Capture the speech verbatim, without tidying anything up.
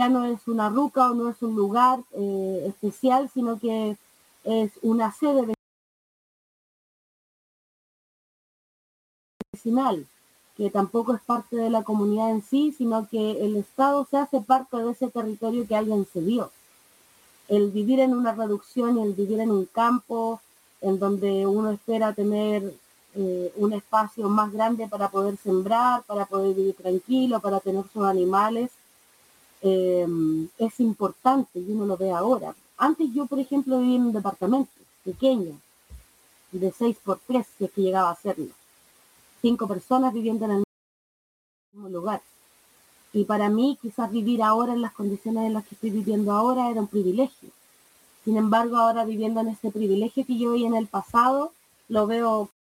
ya no es una ruca o no es un lugar eh, especial, sino que es una sede vecinal, que tampoco es parte de la comunidad en sí, sino que el Estado se hace parte de ese territorio que alguien cedió. El vivir en una reducción y el vivir en un campo en donde uno espera tener eh, un espacio más grande para poder sembrar, para poder vivir tranquilo, para tener sus animales, eh, es importante y uno lo ve ahora. Antes yo, por ejemplo, vivía en un departamento pequeño, de seis por tres, si es que llegaba a serlo. Cinco personas viviendo en el mismo lugar. Y para mí, quizás vivir ahora en las condiciones en las que estoy viviendo ahora era un privilegio. Sin embargo, ahora viviendo en ese privilegio que yo vi en el pasado, lo veo